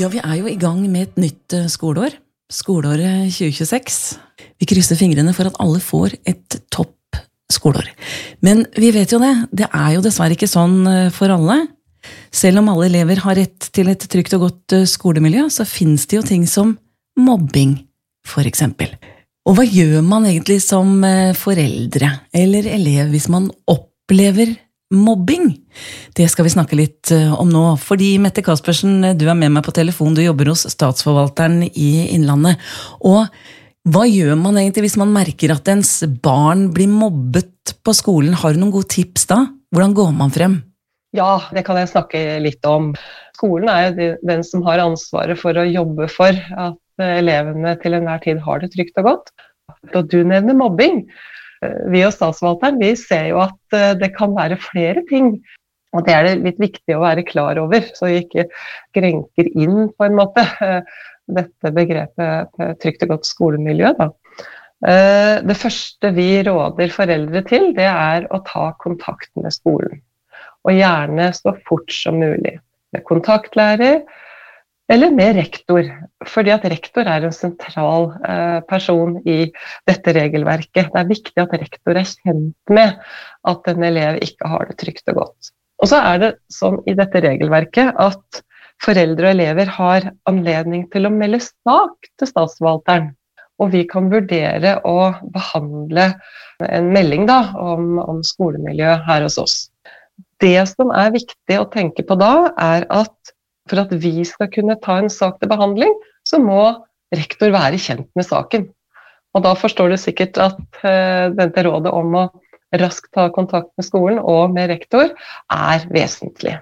Ja, vi jo I gang med et nytt skoleår. Skoleåret 2026. Vi krysser fingrene for at alle får et topp skoleår. Men vi vet jo det. Det jo dessverre ikke sånn for alle. Selv om alle elever har rett til et trygt og godt skolemiljø, så finnes det jo ting som mobbing, for eksempel. Og hva gjør man egentlig som foreldre eller elev hvis man opplever mobbing? Det skal vi snakke litt om nå, fordi Mette Kaspersen, du med meg på telefon, du jobber hos Statsforvalteren I Innlandet. Og hva gjør man egentlig hvis man merker at ens barn blir mobbet på skolen? Har du noen gode tips da? Hvordan går man frem? Ja, det kan jeg snakke litt om. Skolen jo den som har ansvaret for å jobbe for at elevene til enhver tid har det trygt og godt. Og du nevner mobbing. Vi og Statsforvalteren, vi ser jo at det kan være flere ting, og det det litt viktig å være klar over, så vi ikke grenker inn på en måte dette begrepet trygt og godt skolemiljø. Da. Det første vi råder foreldre til, det å ta kontakt med skolen, og gjerne så fort som mulig, med kontaktlærer, eller med rektor, fordi at rektor en sentral person I dette regelverket. Det viktig at rektor kjent med at en elev ikke har det trygt og godt. Og så det sånn I dette regelverket at foreldre og elever har anledning til å melde sak til Statsforvalteren, og vi kan vurdere å behandle en melding da, om skolemiljø her hos oss. Det som viktig å tenke på da, at for at vi skal kunne ta en sak til behandling, så må rektor være kjent med saken. Og da forstår du sikkert at dette rådet om å raskt ta kontakt med skolen og med rektor vesentlig.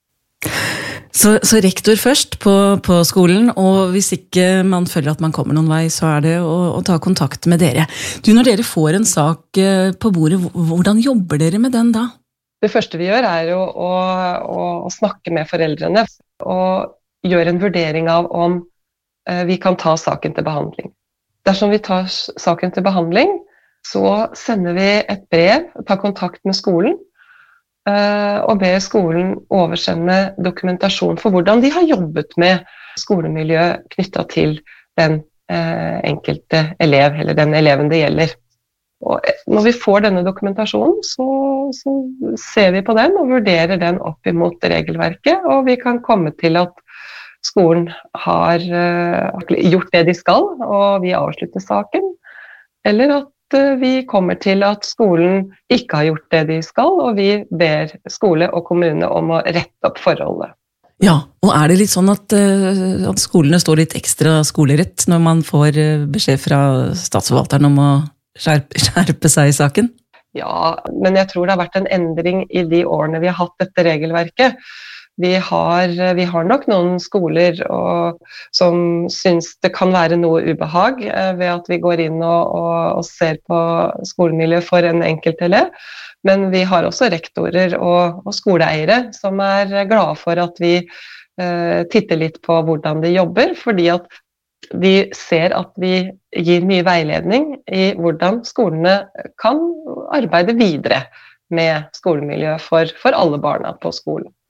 Så rektor først på skolen, og hvis ikke man føler at man kommer noen vei, så det å ta kontakt med dere. Du, når dere får en sak på bordet, hvordan jobber dere med den da? Det første vi gjør jo å snakke med foreldrene og gjøre en vurdering av om vi kan ta saken til behandling. Dersom vi tar saken til behandling, så sender vi et brev, tar kontakt med skolen, og ber skolen oversende dokumentasjon for hvordan de har jobbet med skolemiljø knyttet til den enkelte elev, eller den eleven det gjelder. Og når vi får denne dokumentasjonen, så ser vi på den og vurderer den opp imot regelverket, og vi kan komme til at skolen har gjort det de skal, og vi avslutter saken, eller at vi kommer til at skolen ikke har gjort det de skal, og vi ber skole og kommune om å rette opp forholdet. Ja, og det litt sånn at skolene står litt ekstra skolerett når man får beskjed fra Statsforvalteren om å skjerpe seg I saken? Ja, men jeg tror det har vært en endring I de årene vi har hatt dette regelverket. Vi har nok noen skoler som synes det kan være noe ubehag ved at vi går inn og ser på skolemiljø for en enkelt elev, men vi har også rektorer og skoleeiere som glade for at vi titter litt på hvordan de jobber, fordi at vi ser at vi gir mye veiledning I hvordan skolene kan arbeide videre med skolemiljø for alle barna på skolen.